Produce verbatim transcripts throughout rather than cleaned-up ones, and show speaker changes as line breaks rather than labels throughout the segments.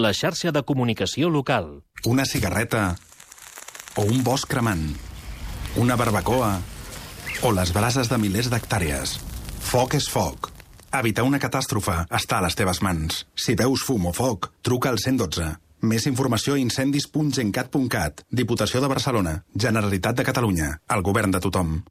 La xarxa de comunicació local.
Una cigarreta o un bosc cremant. Una barbacoa o les brases de milers d'hectàrees. Foc és foc. Evitar una catàstrofe està a les teves mans. Si veus fum o foc, truca al cent i dotze. Més informació a incendis punt gencat punt cat. Diputació de Barcelona. Generalitat de Catalunya. El govern de tothom.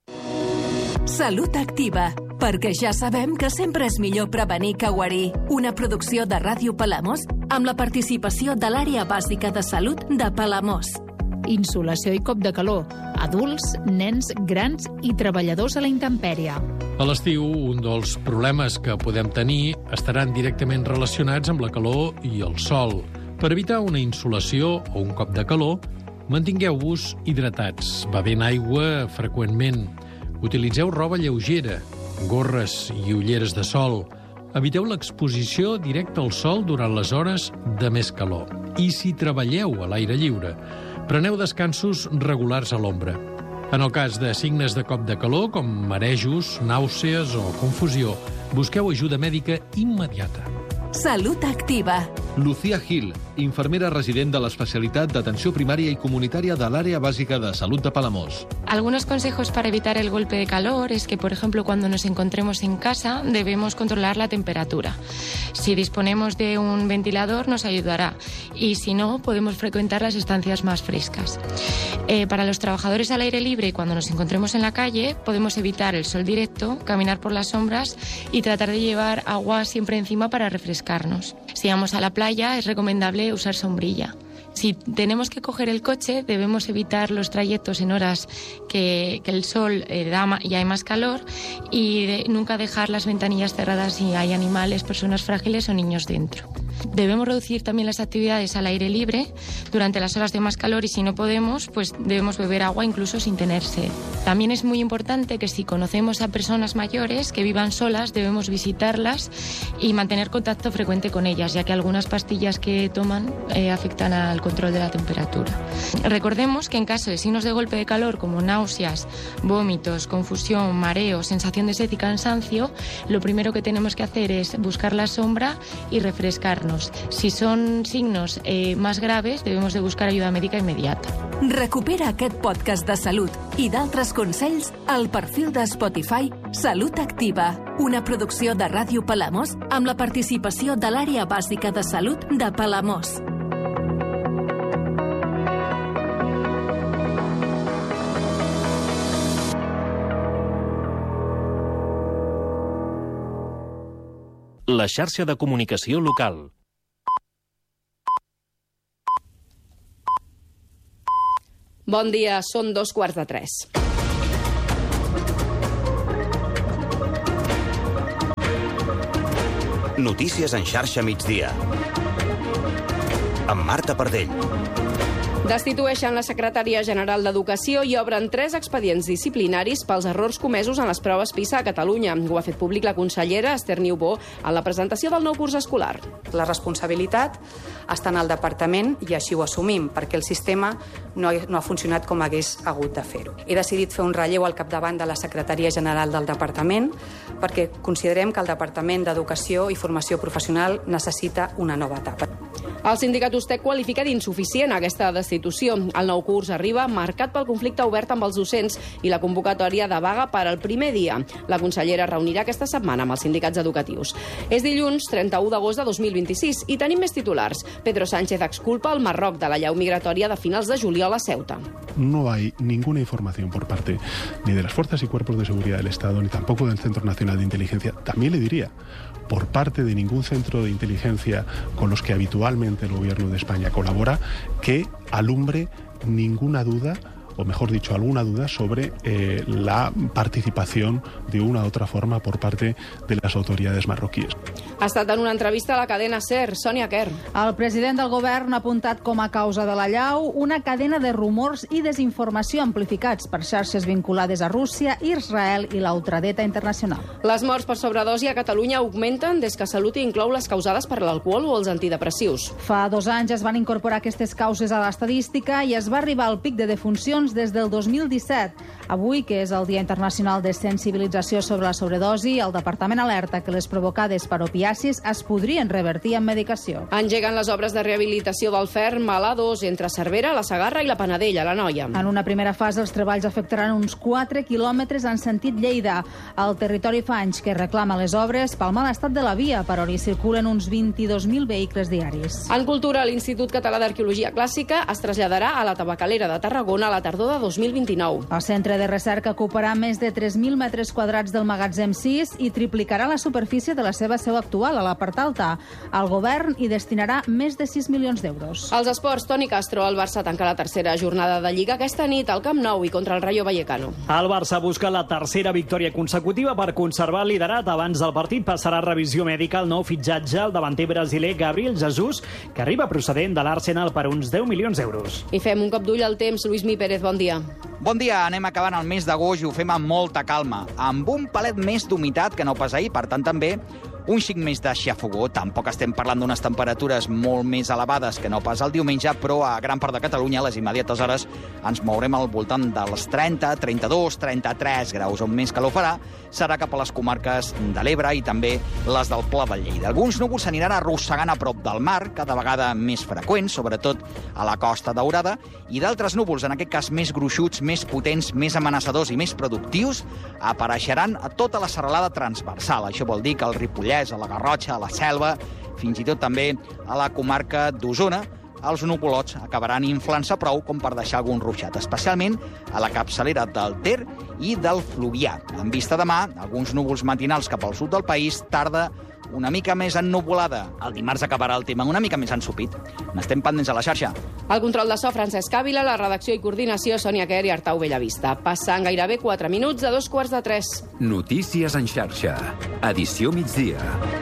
Salut Activa, perquè ja sabem que sempre és millor prevenir que guarir. Una producció de Ràdio Palamós amb la participació de l'Àrea Bàsica de Salut de Palamós.
Insolació i cop de calor. Adults, nens, grans i treballadors a la intempèrie.
A l'estiu, un dels problemes que podem tenir estaran directament relacionats amb la calor i el sol. Per evitar una insolació o un cop de calor, mantingueu-vos hidratats, bevent aigua freqüentment. Utilitzeu roba lleugera, gorres i ulleres de sol. Eviteu l'exposició directa al sol durant les hores de més calor. I si treballeu a l'aire lliure, preneu descansos regulars a l'ombra. En el cas de signes de cop de calor, com marejos, nàusees o confusió, busqueu ajuda mèdica immediata.
Salut Activa.
Lucía Gil, infermera resident de l'especialitat d'atenció primària i comunitària de l'Àrea Bàsica de Salut de Palamós.
Algunos consejos para evitar el golpe de calor es que, por ejemplo, cuando nos encontremos en casa, debemos controlar la temperatura. Si disponemos de un ventilador, nos ayudará. Y si no, podemos frecuentar las estancias más frescas. Eh, para los trabajadores al aire libre, cuando nos encontremos en la calle, podemos evitar el sol directo, caminar por las sombras y tratar de llevar agua siempre encima para refrescarnos. Si vamos a la playa, es recomendable usar sombrilla. Si tenemos que coger el coche, debemos evitar los trayectos en horas que, que el sol eh, da y hay más calor y de, nunca dejar las ventanillas cerradas si hay animales, personas frágiles o niños dentro. Debemos reducir también las actividades al aire libre durante las horas de más calor y si no podemos, pues debemos beber agua incluso sin tener sed. También es muy importante que si conocemos a personas mayores que vivan solas, debemos visitarlas y mantener contacto frecuente con ellas, ya que algunas pastillas que toman eh, afectan al control de la temperatura. Recordemos que en caso de signos de golpe de calor como náuseas, vómitos, confusión, mareo, sensación de sed y cansancio, lo primero que tenemos que hacer es buscar la sombra y refrescarnos. Si son signos eh, más graves, debemos de buscar ayuda médica inmediata.
Recupera aquest podcast de salut i d'altres consells al perfil de Spotify Salut Activa, una producció de Ràdio Palamós amb la participació de l'Àrea Bàsica de Salut de Palamós.
La xarxa de comunicació local.
Bon dia, són dos quarts de tres.
Notícies en xarxa migdia. Amb Marta Pardell.
Destitueixen la secretària general d'Educació i obren tres expedients disciplinaris pels errors comesos en les proves PISA a Catalunya. Ho ha fet públic la consellera Esther Niubó en la presentació del nou curs escolar.
La responsabilitat està en el departament i així ho assumim, perquè el sistema no ha, no ha funcionat com hagués hagut de fer-ho. He decidit fer un relleu al capdavant de la secretaria general del departament perquè considerem que el Departament d'Educació i Formació Professional necessita una nova etapa.
El sindicat USTEC qualifica d'insuficient aquesta destitució. El nou curs arriba marcat pel conflicte obert amb els docents i la convocatòria de vaga per al primer dia. La consellera reunirà aquesta setmana amb els sindicats educatius. És dilluns trenta-u d'agost de dos mil vint-i-sis i tenim més titulars. Pedro Sánchez exculpa el Marroc de la llau migratòria de finals de juliol a Ceuta.
No hay ninguna información por parte ni de las fuerzas y cuerpos de seguridad del Estado, ni tampoco del Centro Nacional de Inteligencia. También le diría, por parte de ningún centro de inteligencia con los que habitualmente el Gobierno de España colabora, que alumbre ninguna duda, o mejor dicho, alguna duda sobre eh, la participación de una u otra forma por parte de las autoridades marroquíes.
Ha estat en una entrevista a la cadena SER, Sònia Quer.
El president del govern ha apuntat com a causa de la llau una cadena de rumors i desinformació amplificats per xarxes vinculades a Rússia, Israel i la ultradreta internacional.
Les morts per sobredosi a Catalunya augmenten des que Salut inclou les causades per l'alcohol o els antidepressius.
Fa dos anys es van incorporar aquestes causes a l'estadística i es va arribar al pic de defuncions defuncions des del dos mil disset. Avui, que és el Dia Internacional de Sensibilització sobre la Sobredosi, el Departament alerta que les provocades per opiacis es podrien revertir amb medicació.
Engeguen les obres de rehabilitació del ferm a l'A dos entre Cervera, la Segarra i la Panadella, la Noia.
En una primera fase, els treballs afectaran uns quatre quilòmetres en sentit Lleida. El territori fa anys que reclama les obres pel mal estat de la via, per on hi circulen uns vint-i-dos mil vehicles diaris.
En cultura, l'Institut Català d'Arqueologia Clàssica es traslladarà a la Tabacalera de Tarragona a la tardor de dos mil vint-i-nou.
El centre de recerca ocuparà més de tres mil metres quadrats del magatzem sis i triplicarà la superfície de la seva seu actual, a la part alta. El govern hi destinarà més de sis milions d'euros.
Als esports, Toni Castro, el Barça tanca la tercera jornada de Lliga aquesta nit al Camp Nou i contra el Rayo Vallecano.
El Barça busca la tercera victòria consecutiva per conservar el liderat. Abans del partit passarà a revisió mèdica el nou fitxatge, el davanter brasiler Gabriel Jesus, que arriba procedent de l'Arsenal per uns deu milions d'euros.
I fem un cop d'ull al temps. Lluís Mi Pérez, bon dia.
Bon dia, anem acabant el mes d'agost i ho fem amb molta calma, amb un palet més d'humitat que no pas ahir, per tant també un xic més de xafogó. Tampoc estem parlant d'unes temperatures molt més elevades que no pas el diumenge, però a gran part de Catalunya, a les immediates hores, ens mourem al voltant dels trenta, trenta-dos, trenta-tres graus. On més calor farà serà cap a les comarques de l'Ebre i també les del Pla de Lleida. Alguns núvols s'aniran arrossegant a prop del mar, cada vegada més freqüents, sobretot a la Costa Daurada, i d'altres núvols, en aquest cas més gruixuts, més potents, més amenaçadors i més productius, apareixeran a tota la serralada transversal. Això vol dir que el Ripollès, a la Garrotxa, a la Selva, fins i tot també a la comarca d'Osona, els nuvolots acabaran inflant-se prou com per deixar algun ruixat, especialment a la capçalera del Ter i del Fluvià. En vista demà, alguns núvols matinals cap al sud del país, tarda una mica més ennuvolada. El dimarts acabarà el tema una mica més ensupit. N'estem pendents a la xarxa.
El control de so, Francesc Ávila, la redacció i coordinació, Sònia Quer i Artau Bellavista. Passant gairebé quatre minuts de dos quarts de tres.
Notícies en xarxa. Edició migdia.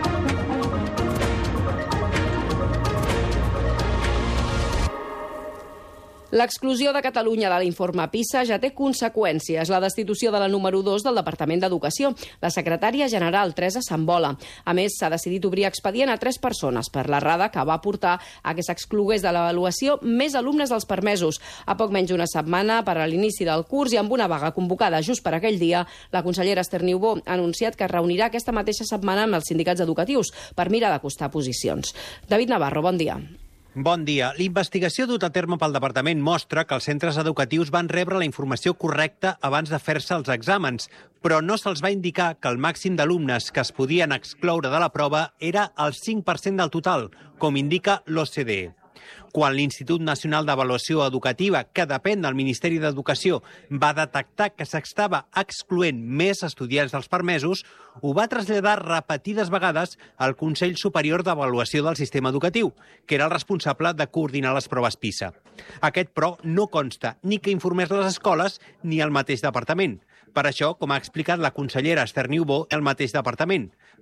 L'exclusió de Catalunya de l'informe PISA ja té conseqüències. La destitució de la número dos del Departament d'Educació, la secretària general Teresa Sambola. A més, s'ha decidit obrir expedient a tres persones per l'errada que va portar a que s'exclogués de l'avaluació més alumnes dels permesos. A poc menys d'una setmana per a l'inici del curs i amb una vaga convocada just per aquell dia, la consellera Esther Niubó ha anunciat que es reunirà aquesta mateixa setmana amb els sindicats educatius per mirar d'acostar posicions. David Navarro, bon dia.
Bon dia. L'investigació dut a terme pel Departament mostra que els centres educatius van rebre la informació correcta abans de fer-se els exàmens, però no se'ls va indicar que el màxim d'alumnes que es podien excloure de la prova era el cinc per cent del total, com indica l'O C D E. Quan l'Institut Nacional d'Avaluació Educativa, que depèn del Ministeri d'Educació, va detectar que s'estava excloent més estudiants dels permesos, ho va traslladar repetides vegades al Consell Superior d'Avaluació del Sistema Educatiu, que era el responsable de coordinar les proves PISA. Aquest, però, no consta ni que informés les escoles ni el mateix departament. Per això, com ha explicat la consellera Esther Niubó, el mateix departament.